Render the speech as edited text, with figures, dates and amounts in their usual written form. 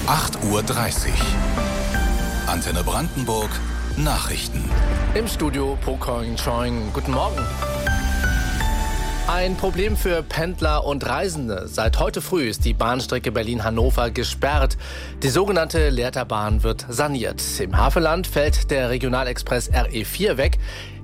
8:30 Uhr. Antenne Brandenburg Nachrichten. Im Studio Pocoin Choing. Guten Morgen. Ein Problem für Pendler und Reisende. Seit heute früh ist die Bahnstrecke Berlin-Hannover gesperrt. Die sogenannte Lehrterbahn wird saniert. Im Havelland fällt der Regionalexpress RE4 weg.